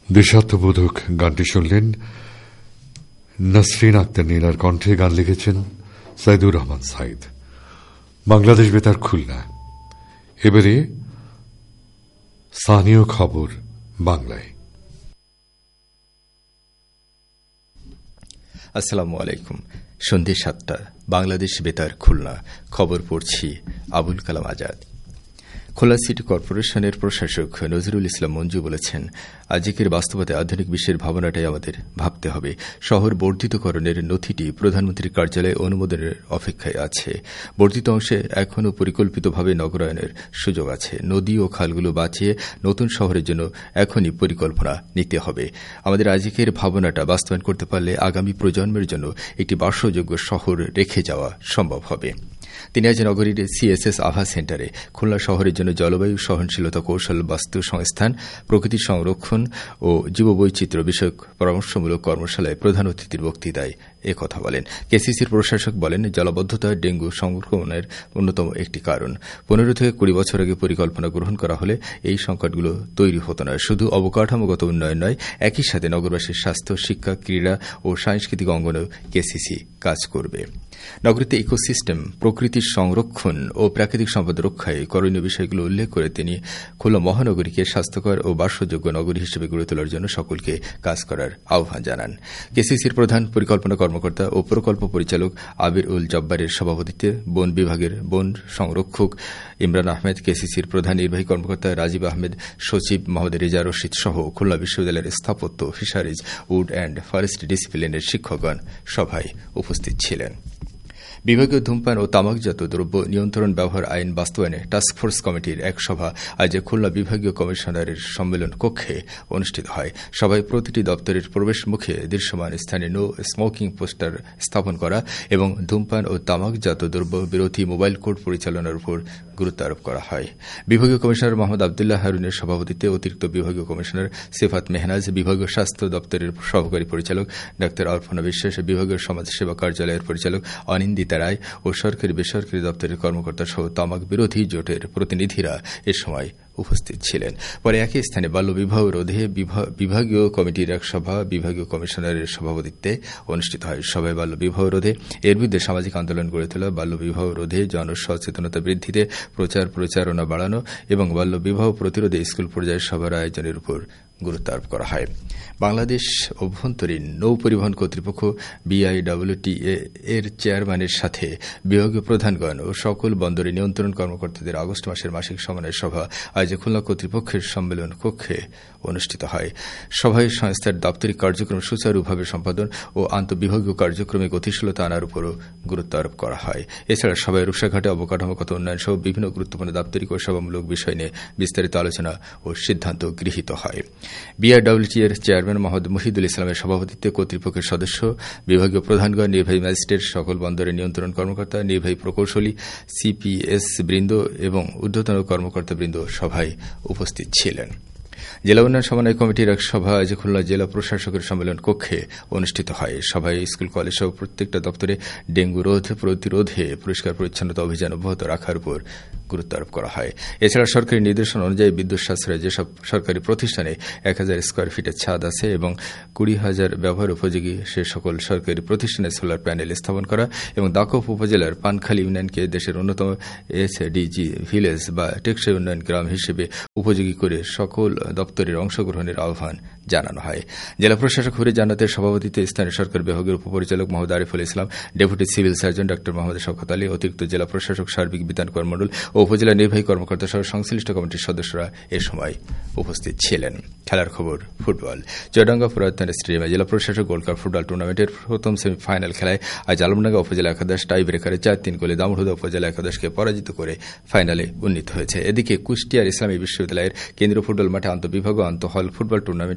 দেশাত্মবোধক গানটি শুনলেন নাসরিন আক্তার নীলার কণ্ঠে। গান লিখেছেন সাইদুর রহমান সাইদ। বাংলাদেশ বেতার খুলনা। এবারে স্থানীয় খবর বাংলায়। আসসালামু আলাইকুম। সন্ধ্যে ৭টা, বাংলাদেশ বেতার খুলনা। খবর পড়ছি আবুল কালাম আজাদ। খুলনা সিটি কর্পোরেশনের প্রশাসক নজরুল ইসলাম মঞ্জু বলেছেন, আজকের বাস্তবতায় আধুনিক বিশ্বের ভাবনাটাই আমাদের ভাবতে হবে। শহর বর্ধিতকরণের নথিটি প্রধানমন্ত্রীর কার্যালয়ে অনুমোদনের অপেক্ষায় আছে। বর্ধিত অংশে এখনও পরিকল্পিতভাবে নগরায়নের সুযোগ আছে। নদী ও খালগুলো বাঁচিয়ে নতুন শহরের জন্য এখনই পরিকল্পনা নিতে হবে। আমাদের আজকের ভাবনাটা বাস্তবায়ন করতে পারলে আগামী প্রজন্মের জন্য একটি বাসযোগ্য শহর রেখে যাওয়া সম্ভব হবে। তিনি আজ নগরীর সিএসএস আভা সেন্টারে খুলনা শহরের জন্য জলবায়ু সহনশীলতা কৌশল বাস্তু সংস্থান, প্রকৃতি সংরক্ষণ ও জীববৈচিত্র্য বিষয়ক পরামর্শমূলক কর্মশালায় প্রধান অতিথির বক্তৃতায় একথা বলেন। কেসিসির প্রশাসক বলেন, জলাবদ্ধতা ডেঙ্গু সংক্রমণের অন্যতম একটি কারণ। 15 থেকে 20 বছর আগে পরিকল্পনা গ্রহণ করা হলে এই সংকটগুলো তৈরি হতো না। শুধু অবকাঠামোগত উন্নয়ন নয়, একই সাথে নগরবাসীর স্বাস্থ্য, শিক্ষা, ক্রীড়া ও সাংস্কৃতিক অঙ্গনেও কেসিসি কাজ করবে। নগরীতে ইকোসিস্টেম, প্রকৃতির সংরক্ষণ ও প্রাকৃতিক সম্পদ রক্ষায় করণীয় বিষয়গুলো উল্লেখ করে তিনি খুলনা মহানগরীকে স্বাস্থ্যকর ও বাসযোগ্য নগরী হিসেবে গড়ে তোলার জন্য সকলকে কাজ করার আহ্বান জানান। কেসিসির প্রধান পরিকল্পনা কর্মকর্তা ও প্রকল্প পরিচালক আবির উল জব্বারের সভাপতিত্বে বন বিভাগের বন সংরক্ষক ইমরান আহমেদ, কেসিসির প্রধান নির্বাহী কর্মকর্তা রাজীব আহমেদ, সচিব মোহাম্মদ রেজা রশিদ সহ খুলনা বিশ্ববিদ্যালয়ের স্থাপত্য, ফিশারিজ, উড অ্যান্ড ফরেস্ট ডিসিপ্লিনের শিক্ষকগণ সভায় উপস্থিত ছিলেন। বিভাগীয় ধূমপান ও তামাকজাত দ্রব্য নিয়ন্ত্রণ ব্যবহার আইন বাস্তবায়নে টাস্কফোর্স কমিটির এক সভা আজ খুলনা বিভাগীয় কমিশনারের সম্মেলন কক্ষে অনুষ্ঠিত হয়। সভায় প্রতিটি দপ্তরের প্রবেশ মুখে দৃশ্যমান স্থানে নো স্মোকিং পোস্টার স্থাপন করা এবং ধূমপান ও তামাকজাত দ্রব্য বিরোধী মোবাইল কোড পরিচালনার উপর গুরুত্ব আরোপ করা হয়। বিভাগীয় কমিশনার মোহাম্মদ আবদুল্লাহ হারুনের সভাপতিত্বে অতিরিক্ত বিভাগীয় কমিশনার সিফাত মেহনাজ, বিভাগীয় স্বাস্থ্য দপ্তরের সহকারী পরিচালক ডাক্তার অর্পণা বিশ্বাস, বিভাগীয় সমাজসেবা কার্যালয়ের পরিচালক অনিন্দিতা রায় ও সরকারি বেসরকারি দপ্তরের কর্মকর্তা সহ তামাক বিরোধী জোটের প্রতিনিধিরা এ সময় উপস্থিত ছিলেন। পরে একই স্থানে বাল্যবিবাহ রোধে বিভাগীয় কমিটির এক সভা বিভাগীয় কমিশনারের সভাপতিত্বে অনুষ্ঠিত হয়। সভায় বাল্যবিবাহ রোধে, এর বিরুদ্ধে সামাজিক আন্দোলন গড়ে তোলা, বাল্যবিবাহ রোধে জনসচেতনতা বৃদ্ধিতে প্রচারণা বাড়ানো এবং বাল্যবিবাহ প্রতিরোধে স্কুল পর্যায়ে সভার আয়োজনের উপর গুরুত্ব আরোপ করা হয়। বাংলাদেশ অভ্যন্তরীণ নৌ পরিবহন কর্তৃপক্ষ BIWTA এর চেয়ারম্যানের সাথে বিভাগীয় প্রধানগণ ও সকল বন্দরে নিয়ন্ত্রণ কর্মকর্তাদের আগস্ট মাসের মাসিক সমন্বয় সভা আজ খুলনা কর্তৃপক্ষের সম্মেলন কক্ষে অনুষ্ঠিত হয়। সভায় সংস্থার দাপ্তরিক কার্যক্রম সুচারুভাবে সম্পাদন ও আন্তঃবিভাগীয় কার্যক্রমে গতিশীলতা আনার উপরও গুরুত্ব আরোপ করা হয়। এছাড়া সভায় রূপসাঘাটে অবকাঠামোগত উন্নয়ন সহ বিভিন্ন গুরুত্বপূর্ণ দাপ্তরিক ও সেবামূলক বিষয় নিয়ে বিস্তারিত আলোচনা ও সিদ্ধান্ত গৃহীত হয়। BIWTA এর চেয়ারম্যান মোহাম্মদ মুহিদুল ইসলামের সভাপতিত্বে কর্তৃপক্ষের সদস্য, বিভাগীয় প্রধানগণ, নির্বাহী ম্যাজিস্ট্রেট, সকল বন্দরের নিয়ন্ত্রণ কর্মকর্তা, নির্বাহী প্রকৌশলী, CPS বৃন্দ এবং ঊর্ধ্বতন কর্মকর্তা বৃন্দ সভায় উপস্থিত ছিলেন। জেলা উন্নয়ন সমন্বয় কমিটির এক সভা আজ খুলনা জেলা প্রশাসকের সম্মেলন কক্ষে অনুষ্ঠিত হয়। সভায় স্কুল, কলেজ সহ প্রত্যেকটা দপ্তরে ডেঙ্গু প্রতিরোধে পরিষ্কার পরিচ্ছন্নতা অভিযান অব্যাহত রাখার উপর গুরুত্ব আরোপ করা হয়। এছাড়া সরকারি নির্দেশনা অনুযায়ী বিদ্যুৎ সাশ্রয়ে যেসব সরকারি প্রতিষ্ঠানে 1000 স্কোয়ার ফিটের ছাদ আছে এবং 20,000 ব্যবহার উপযোগী সে সকল সরকারি প্রতিষ্ঠানে সোলার প্যানেল স্থাপন করা এবং দাকোপ উপজেলার পানখালী ইউনিয়নকে দেশের অন্যতম SDG ভিলেজ বা টেকসই উন্নয়ন গ্রাম হিসেবে উপযোগী করে সকল দপ্তরের অংশগ্রহণের আহ্বান জানানো হয়। জেলা প্রশাসক হুরে জান্নাতের সভাপতিত্বে স্থানীয় সরকার বিভাগের উপপরিচালক Mohammad Ariful Islam, deputy civil surgeon ডা মোহাম্মদ শওকত আলী, অতিরিক্ত জেলা প্রশাসক সার্বিক বিধান কর মণ্ডল ও উপজেলা নির্বাহী কর্মকর্তা সহ সংশ্লিষ্ট কমিটির সদস্যরা এ সময় উপস্থিত ছিলেন। খেলার খবর ফুটবল। চুয়াডাঙ্গা পুরাতন স্টেডিয়ামে জেলা প্রশাসক গোল্ড কাপ ফুটবল টুর্নামেন্টের প্রথম সেমিফাইনাল খেলায় আজ আলমডাঙ্গা উপজেলা একাদশ টাই ব্রেকারে 4-3 গোলে দামোহদা উপজেলা একাদশকে পরাজিত করে ফাইনালে উন্নীত হয়েছে। এদিকে কুষ্টিয়ার ইসলামী বিশ্ববিদ্যালয়ের কেন্দ্রীয় ফুটবল মাঠে আন্তঃবিভাগ ও আন্তঃহল ফুটবল টুর্নামেন্ট